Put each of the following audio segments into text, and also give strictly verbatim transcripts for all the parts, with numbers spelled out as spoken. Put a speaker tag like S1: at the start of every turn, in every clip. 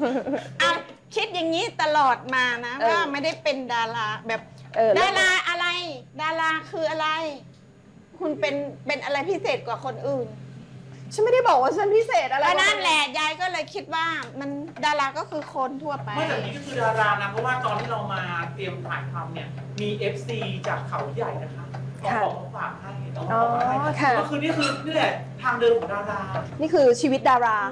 S1: อ่ะคิดอย่างนี้ตลอดมานะว่าไม่ได้เป็นดาราแบบดาราอะไร ดาราคืออะไร คุณเป็นเป็นอะไรพิเศษกว่าคนอื่น
S2: ฉันไม่ได้บอกว่าฉันพิเศษอะไร
S1: ก็นั่นแหละยายก็เลยคิดว่ามันดาราก็คือคนทั่วไป
S3: ไม่แต่นี้ก็คือดารานะเพราะว่าตอนที่เรามาเตรียมถ่ายทำเนี่ยมี เอฟ ซี จากเขาใหญ่นะคะเอาของมาฝากให้เอาของมาให้ก็คือนี่คือนี่แหละทางเดินของดารา
S2: นี่คือชีวิตดารา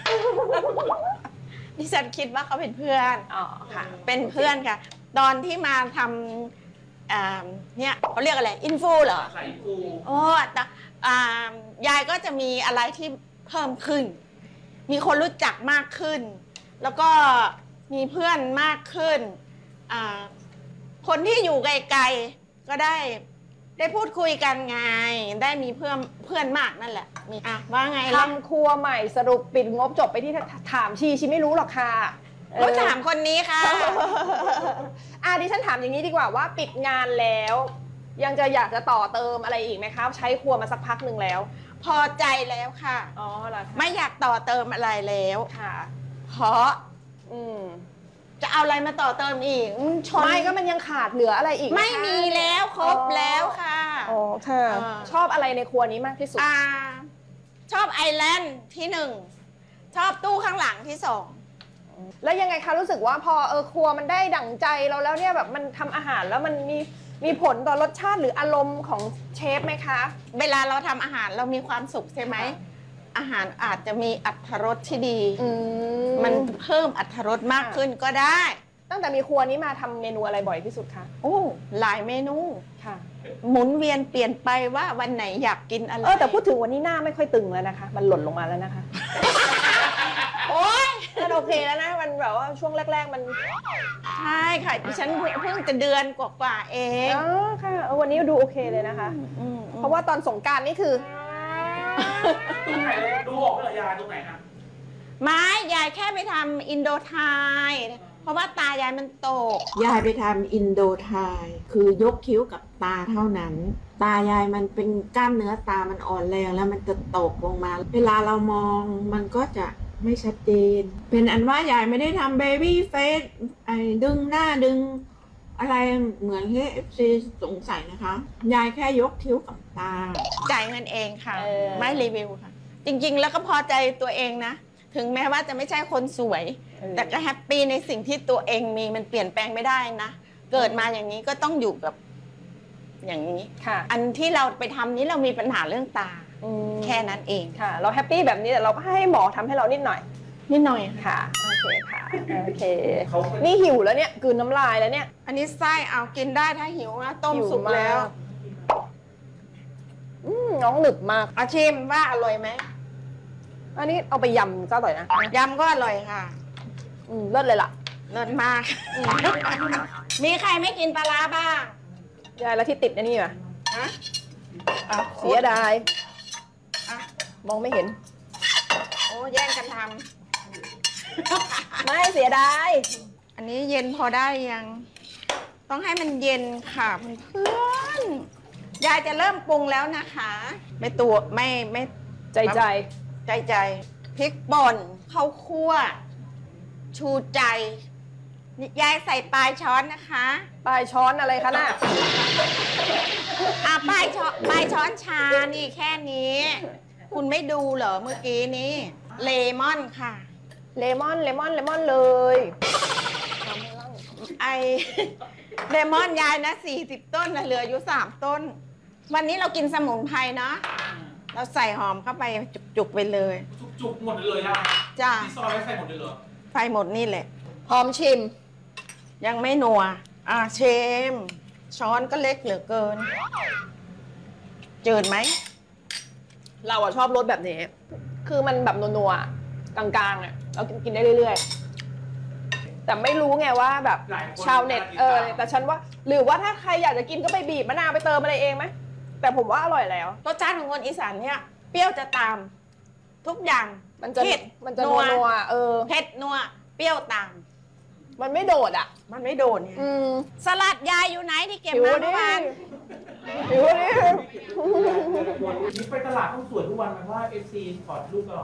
S1: ดิฉันคิดว่าเขาเป็นเพื่อน
S2: อ๋อค่ะ
S1: เป็นเพื่อนค่ะตอนที่มาทำเนี่ยเขาเรียกอะไรอินฟูเหรอ
S3: สายอินฟู
S1: โอ้แต่ยายก็จะมีอะไรที่เพิ่มขึ้นมีคนรู้จักมากขึ้นแล้วก็มีเพื่อนมากขึ้นคนที่อยู่ไกลๆก็ได้ได้พูดคุยกันไงได้มีเพื่อนเพื่อนมากนั่นแหละมีอ่ะว่าไง
S2: ทำครัวใหม่สรุปปิดงบจบไปที่ถามชีชีไม่รู้หรอกค่ะ
S1: ก็ถามคนนี้ค่ะ
S2: อ่ะดิฉันถามอย่างนี้ดีกว่าว่าปิดงานแล้วยังจะอยากจะต่อเติมอะไรอีกไหมคะใช้ครัวมาสักพักหนึ่งแล้ว
S1: พอใจแล้วค่ะ
S2: อ๋อเหรอ
S1: ไม่อยากต่อเติมอะไรแล้ว
S2: ค่ะ
S1: เพราะ
S2: อืม
S1: จะเอาอะไรมาต่อเติมอีก
S2: ชนไม่ก็มันยังขาดเหลืออะไรอีก
S1: ไม่มีแล้วครบแล้วค่ะ
S2: อ๋อค่ะชอบอะไรในครัวนี้มากที่สุด
S1: อ่าชอบไอแลนด์ที่หนึ่งชอบตู้ข้างหลังที่สอง
S2: แล้วยังไงคะรู้สึกว่าพอเออครัวมันได้ดั่งใจเราแล้วเนี่ยแบบมันทำอาหารแล้วมันมีมีผลต่อรสชาติหรืออารมณ์ของเชฟไหมคะ
S1: เวลาเราทำอาหารเรามีความสุขใช่ไหมอาหารอาจจะมีอรรถรสที่ดีมันเพิ่มอรรถรสมากขึ้นก็ได้
S2: ตั้งแต่มีครัวนี้มาทำเมนูอะไรบ่อยที่สุดคะ
S1: โอ้หลายเมนู
S2: ค่ะ
S1: หมุนเวียนเปลี่ยนไปว่าวันไหนอยากกินอะไร
S2: เออแต่พูดถึงวันนี้หน้าไม่ค่อยตึงแล้วนะคะมันหล่นลงมาแล้วนะคะ
S1: โอ๊ย
S2: มันโอเคแล้วนะมันแบบว่าช่วงแรกๆมัน
S1: ใช่ค่ะดิฉันเพิ่งจะเดือนกว่าๆเอง
S2: อ๋อค่ะวันนี้ดูโอเคเลยนะคะเพราะว่าตอนสงกรานต์นี่คือ
S3: ตรงไหนดูออกเลยยายตรงไหนนะ
S1: ไม้ยายแค่ไปทำอินโดไทยเพราะว่าตายายมันตก
S4: ยายไปทำอินโดไทยคือยกคิ้วกับตาเท่านั้นตายายมันเป็นกล้ามเนื้อตามันอ่อนแรงแล้วมันจะตกลงมาเวลาเรามองมันก็จะไม่ชัดเจนเป็นอันว่ายายไม่ได้ทำเบบี้เฟสไอ้ดึงหน้าดึงอะไรเหมือนที่ เอฟ ซี สงสัยนะคะยายแค่ยกคิ้วกับตา
S1: จ่ายเงินเองค่ะไม่รีวิวค่ะจริงๆแล้วก็พอใจตัวเองนะถึงแม้ว่าจะไม่ใช่คนสวยแต่ก็แฮปปี้ในสิ่งที่ตัวเองมีมันเปลี่ยนแปลงไม่ได้นะเกิดมาอย่างนี้ก็ต้องอยู่กับอย่างนี้อันที่เราไปทำนี้เรามีปัญหาเรื่องตาแค่นั้นเอง
S2: ค่ะเราแฮปปี้แบบนี้แต่เราก็ให้หมอทำให้เรานิดหน่อย
S1: นิดหน่อย
S2: ค่ะโอเคค่ะโอเคนี่หิวแล้วเนี่ยกลืนน้ำลายแล้วเนี่ย
S1: อันนี้ไส้เอากินได้ถ้าหิวนะต้มสุกแล้ว
S2: อืมน้องหนึบมาก
S1: อาชิมว่าอร่อยไหม
S2: อันนี้เอาไปยำก็อร่อยนะ
S1: ยำก็อร่อยค่ะ
S2: อืมเลิศเลยล่ะ
S1: เลิศมากมีใครไม่กินปลาร้าบ้าง
S2: ยายแล้วที่ติดนี่ป่ะ
S1: ฮะ
S2: เสียดายมองไม่เห็น
S1: โอ้แย่งกันท
S2: ำไม่เสียดาย
S1: อันนี้เย็นพอได้ยังต้องให้มันเย็นค่ะเพื่อนยายจะเริ่มปรุงแล้วนะคะไม่ตัวไม่ไม่
S2: ใจใจ
S1: ใจใจพริกป่นข้าวคั่วชูใจยายใส่ปลายช้อนนะคะ
S2: ปลายช้อนอะไรคะน่ะ
S1: อ่ะปลายช้อนปลายช้อนชานี่แค่นี้คุณไม่ดูเหรอเมื่อกี้นี้เลมอนค่ะ
S2: เลมอนเลมอนเลมอนเลย
S1: ไอเลมอนยายนะสี่สิบต้นนะเหลืออยู่สามต้นวันนี้เรากินสมุนไพรเนาะเราใส่หอมเข้าไปจุกๆไปเลย
S3: จุกๆหมดเลยอ่ะ
S1: จ้า
S3: ที่ซอยใส่หมดเลยเหรอ
S1: ใส่หมดนี่แหละ
S2: พร้อมชิม
S1: ยังไม่นัวอ่ะเชมช้อนก็เล็กเหลือเกินจืดไหม
S2: เราอะชอบรสแบบนี้คือมันแบบนัวๆกลางๆเนี่ยเรากินได้เรื่อยๆแต่ไม่รู้ไงว่าแบบชาวเน็ตเออแต่ฉันว่าหรือว่าถ้าใครอยากจะกินก็ไปบีบมะนาวไปเติมอะไรเองไหมแต่ผมว่าอร่อยแล้ว
S1: รสชาติของคนอีสานเนี่ยเปรี้ยวจะตามทุกอย่าง
S2: มันจะเผ็ดมันจะนัวเออ
S1: เผ็ดนัวเปรี้ยวตาม
S2: มันไม่โดดอ่ะ
S1: มันไม่โดดเนี่ยสลัดยายอยู่ไหนที่เก็บมาเมื่อวาน
S2: หิวดิ
S3: ไปตลาดต้องสวยทุกวันไหมว่าเอฟซีถอดรูปตลอด